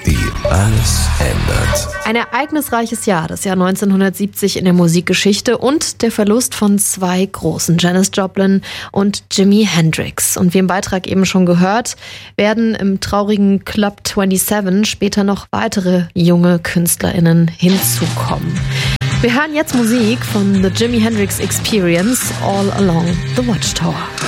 die alles ändert. Ein ereignisreiches Jahr, das Jahr 1970 in der Musikgeschichte und der Verlust von zwei großen, Janis Joplin und Jimi Hendrix. Und wie im Beitrag eben schon gehört, werden im traurigen Club 27 später noch weitere junge KünstlerInnen hinzukommen. Wir hören jetzt Musik von The Jimi Hendrix Experience, All Along the Watchtower.